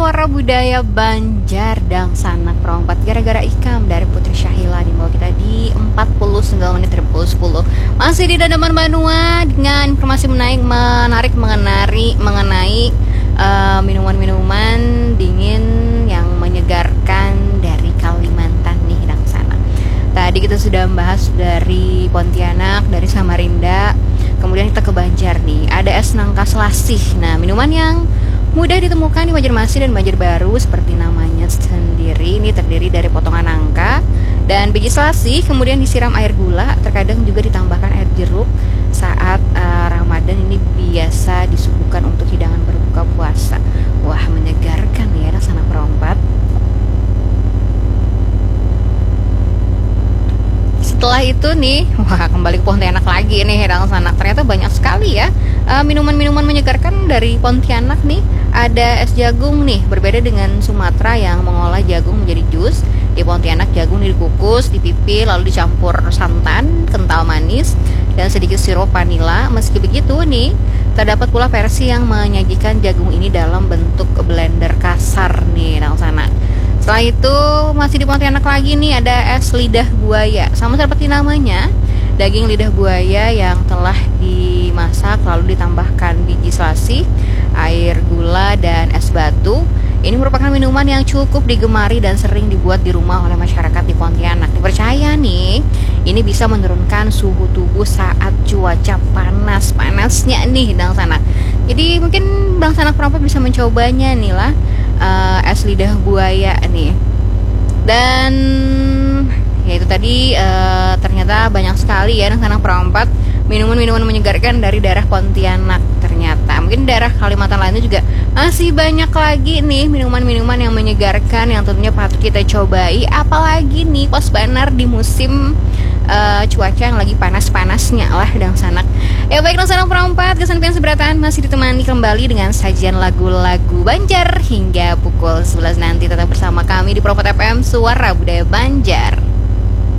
Suara Budaya Banjar dan Sanak Perompat gara-gara ikam dari Putri Syahila di bawah kita di 49 menit 10. Masih di Dadaman Banua dengan informasi menarik mengenai minuman-minuman dingin yang menyegarkan dari Kalimantan nih dan Sanak. Tadi kita sudah membahas dari Pontianak, dari Samarinda, kemudian kita ke Banjar nih. Ada es nangka selasih. Nah, minuman yang mudah ditemukan di Banjarmasin dan Banjarbaru seperti namanya sendiri. Ini terdiri dari potongan nangka dan biji selasih, kemudian disiram air gula, terkadang juga ditambahkan air jeruk. Saat Ramadan ini biasa disuguhkan untuk hidangan berbuka puasa. Wah, menyegarkan ya rasanya perompat. Setelah itu nih, wah kembali ke Pontianak lagi nih, Sanak. Ternyata banyak sekali ya minuman-minuman menyegarkan dari Pontianak nih. Ada es jagung nih, berbeda dengan Sumatera yang mengolah jagung menjadi jus. Di Pontianak jagung dikukus, dipipih, lalu dicampur santan, kental manis, dan sedikit sirup vanila. Meski begitu nih, terdapat pula versi yang menyajikan jagung ini dalam bentuk blender kasar nih, Sanak. Setelah itu masih di Pontianak lagi nih, ada es lidah buaya. Sama seperti namanya, daging lidah buaya yang telah dimasak lalu ditambahkan biji selasih, air gula, dan es batu. Ini merupakan minuman yang cukup digemari dan sering dibuat di rumah oleh masyarakat di Pontianak. Dipercaya nih, ini bisa menurunkan suhu tubuh saat cuaca panas-panasnya nih, Sanak. Jadi mungkin Sanak perompat bisa mencobanya nih lah, es lidah buaya nih. Dan ya itu tadi ternyata banyak sekali ya Sanak perompat minuman-minuman menyegarkan dari daerah Pontianak. Ternyata mungkin daerah Kalimantan lainnya juga masih banyak lagi nih minuman-minuman yang menyegarkan yang tentunya patut kita cobai, apalagi nih pas banar di musim cuaca yang lagi panas-panasnya lah Sanak. Ya baik Sanak perompat, kesan-kesan seberatan masih ditemani kembali dengan sajian lagu-lagu Banjar hingga pukul 11 nanti. Tetap bersama kami di Perompat FM, Suara Budaya Banjar.